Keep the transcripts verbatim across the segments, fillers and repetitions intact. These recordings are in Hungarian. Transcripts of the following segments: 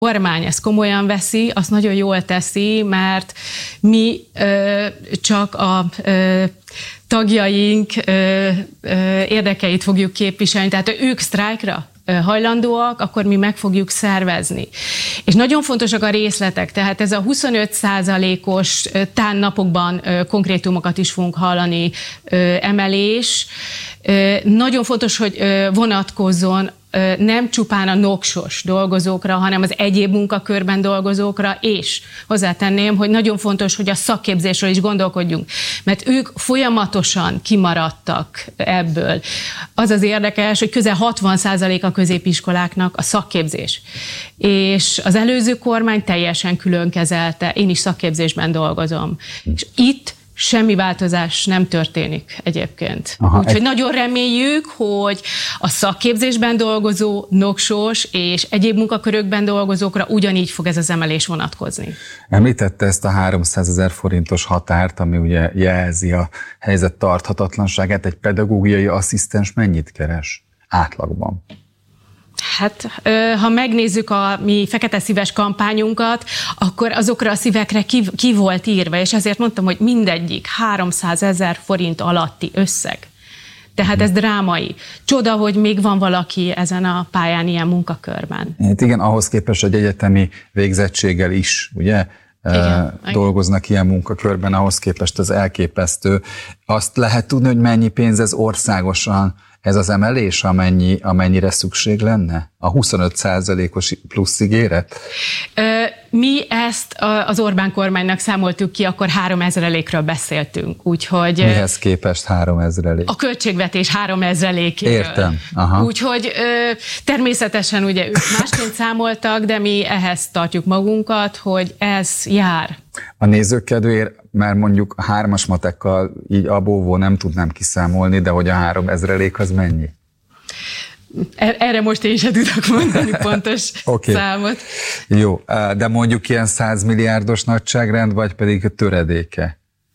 kormány ezt komolyan veszi, azt nagyon jól teszi, mert mi ö, csak a ö, tagjaink ö, ö, érdekeit fogjuk képviselni, tehát ők sztrájkra hajlandóak, akkor mi meg fogjuk szervezni. És nagyon fontosak a részletek, tehát ez a huszonöt százalékos tánnapokban konkrétumokat is fogunk hallani, emelés. Nagyon fontos, hogy vonatkozzon nem csupán a noksos dolgozókra, hanem az egyéb munkakörben dolgozókra, és hozzátenném, hogy nagyon fontos, hogy a szakképzésről is gondolkodjunk, mert ők folyamatosan kimaradtak ebből. Az az érdekes, hogy közel hatvan százalék a középiskoláknak a szakképzés. És az előző kormány teljesen külön kezelte, én is szakképzésben dolgozom. És itt semmi változás nem történik egyébként. Úgyhogy egy... nagyon reméljük, hogy a szakképzésben dolgozó, noksos és egyéb munkakörökben dolgozókra ugyanígy fog ez az emelés vonatkozni. Említette ezt a háromszázezer forintos határt, ami ugye jelzi a helyzet tarthatatlanságát. Egy pedagógiai asszisztens mennyit keres átlagban? Hát, ha megnézzük a mi fekete szíves kampányunkat, akkor azokra a szívekre ki, ki volt írva, és ezért mondtam, hogy mindegyik háromszázezer forint alatti összeg. Tehát ez drámai. Csoda, hogy még van valaki ezen a pályán ilyen munkakörben. Hát igen, ahhoz képest, hogy egyetemi végzettséggel is, ugye? Igen, dolgoznak ilyen munkakörben, ahhoz képest az elképesztő. Azt lehet tudni, hogy mennyi pénz ez országosan, ez az emelés, amennyi, amennyire szükség lenne? A huszonöt százalékos plusz ígéret? Mi ezt az Orbán kormánynak számoltuk ki, akkor háromezrelékről beszéltünk, úgyhogy... Mihez képest háromezrelék? A költségvetés háromezrelékéről. Értem. Aha. Úgyhogy természetesen ugye ők másként számoltak, de mi ehhez tartjuk magunkat, hogy ez jár. A nézők kedvéért, mert mondjuk a hármas matekkal így abóvó nem tudnám kiszámolni, de hogy a háromezrelék az mennyi? Erre most én sem tudok mondani pontos okay. számot. Jó, de mondjuk ilyen száz milliárdos nagyságrend, vagy pedig a töredéke?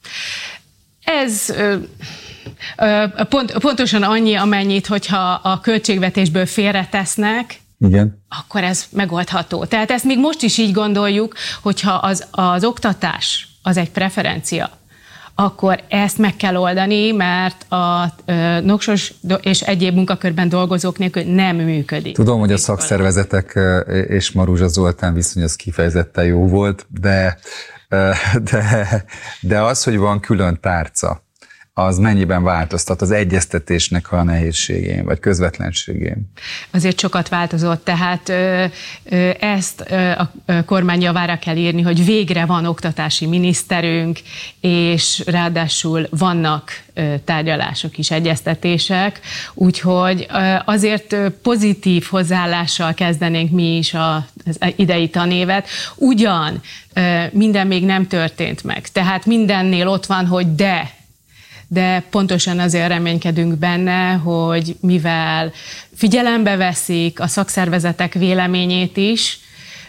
Ez pont, pontosan annyi, amennyit, hogyha a költségvetésből félretesznek, igen. akkor ez megoldható. Tehát ezt még most is így gondoljuk, hogyha az, az oktatás az egy preferencia, akkor ezt meg kell oldani, mert a ö, noksos és egyéb munkakörben dolgozók nélkül nem működik. Tudom, hogy a szakszervezetek és Maruzsa Zoltán viszony az kifejezetten jó volt, de, de, de az, hogy van külön tárca, az mennyiben változtat az egyeztetésnek a nehézségén, vagy közvetlenségén? Azért sokat változott, tehát ö, ö, ezt ö, a kormány javára kell írni, hogy végre van oktatási miniszterünk, és ráadásul vannak ö, tárgyalások is, egyeztetések, úgyhogy ö, azért ö, pozitív hozzáállással kezdenénk mi is az idei tanévet. Ugyan ö, minden még nem történt meg, tehát mindennél ott van, hogy de, de pontosan azért reménykedünk benne, hogy mivel figyelembe veszik a szakszervezetek véleményét is,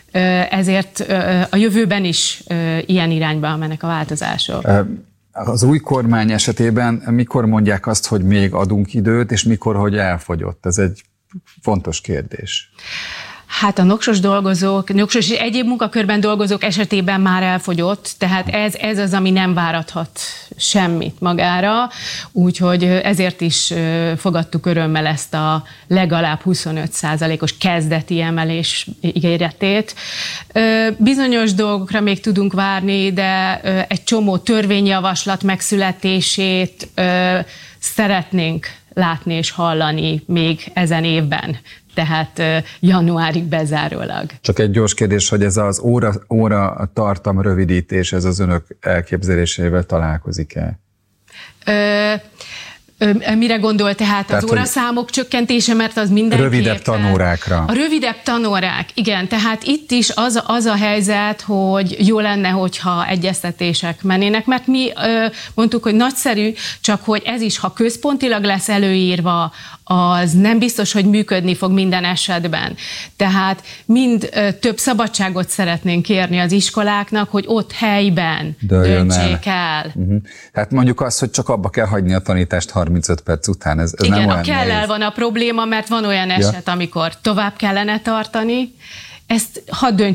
ezért a jövőben is ilyen irányba mennek a változások. Az új kormány esetében mikor mondják azt, hogy még adunk időt, és mikor, hogy elfogyott? Ez egy fontos kérdés. Hát a noksos dolgozók, noksos és egyéb munkakörben dolgozók esetében már elfogyott, tehát ez, ez az, ami nem várathat semmit magára, úgyhogy ezért is fogadtuk örömmel ezt a legalább huszonöt százalékos kezdeti emelés ígéretét. Bizonyos dolgokra még tudunk várni, de egy csomó törvényjavaslat megszületését szeretnénk látni és hallani még ezen évben. Tehát januárig bezárólag. Csak egy gyors kérdés, hogy ez az óra, óra tartam rövidítés, ez az önök elképzelésével találkozik-e? Ö, ö, mire gondol tehát, tehát az óraszámok csökkentése, mert az mindenképpen... Rövidebb tanórákra. A rövidebb tanórák, igen. Tehát itt is az, az a helyzet, hogy jó lenne, hogyha egyeztetések mennének, mert mi ö, mondtuk, hogy nagyszerű, csak hogy ez is, ha központilag lesz előírva, az nem biztos, hogy működni fog minden esetben. Tehát mind ö, több szabadságot szeretnénk kérni az iskoláknak, hogy ott helyben Döljön döntsék el. el. Uh-huh. Tehát mondjuk azt, hogy csak abba kell hagyni a tanítást harmincöt perc után. Ez, ez igen, nem a olyan kell el van a probléma, mert van olyan eset, ja. amikor tovább kellene tartani. Ezt hadd döntsük